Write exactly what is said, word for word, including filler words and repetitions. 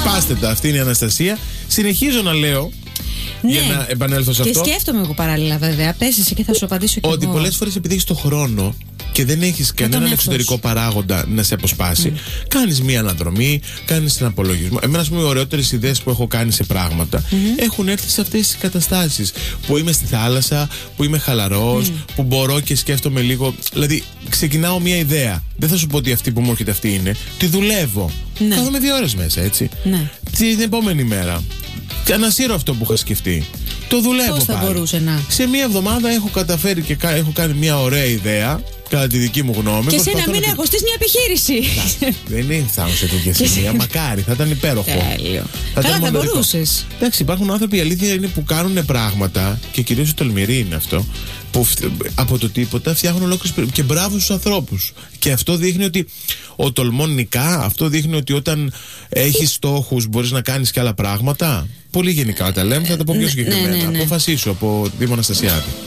Σπάστε τα. Αυτή είναι η Αναστασία. Συνεχίζω να λέω. Ναι. Για να επανέλθω σε και αυτό. Και σκέφτομαι εγώ παράλληλα, βέβαια. Πες εσύ και θα σου απαντήσω και ότι εγώ. πολλές φορές επειδή έχεις το χρόνο και δεν έχεις κανέναν εξωτερικό παράγοντα να σε αποσπάσει, mm. κάνεις μία αναδρομή, κάνεις ένα απολογισμό. Εμένα, ας πούμε, οι ωραιότερες ιδέες που έχω κάνει σε πράγματα mm-hmm. έχουν έρθει σε αυτές τις καταστάσεις. Που είμαι στη θάλασσα, που είμαι χαλαρός, mm. που μπορώ και σκέφτομαι λίγο. Δηλαδή, ξεκινάω μία ιδέα. Δεν θα σου πω ότι αυτή που μου έρχεται αυτή είναι. Τη δουλεύω. Ναι. Κάθομαι δύο ώρες μέσα, έτσι. Ναι. Την επόμενη μέρα. Και ανασύρω αυτό που είχα σκεφτεί. Το δουλεύω. Πώς θα πάλι. μπορούσε να. Σε μία εβδομάδα έχω καταφέρει και κα... έχω κάνει μια ωραία ιδέα, κατά τη δική μου γνώμη. Και εσύ να μην έχω στήσει μια επιχείρηση. Να, δεν φτάνω σε τέτοια σημεία. Μακάρι, θα ήταν υπέροχο. Τέλειο. Θα Καλά, ήταν θα μπορούσες. Εντάξει, υπάρχουν άνθρωποι, η αλήθεια είναι, που κάνουν πράγματα και κυρίως οι τολμηροί είναι αυτό. Που από το τίποτα φτιάχνουν ολόκληρες. Και μπράβο στους ανθρώπους. Και αυτό δείχνει ότι ο τολμών νικά. Αυτό δείχνει ότι όταν έχεις στόχους μπορείς να κάνεις και άλλα πράγματα. Πολύ γενικά τα λέμε, θα τα πω πιο συγκεκριμένα. Ναι, ναι, ναι. Αποφασίσου από Δήμο Αναστασιάδη.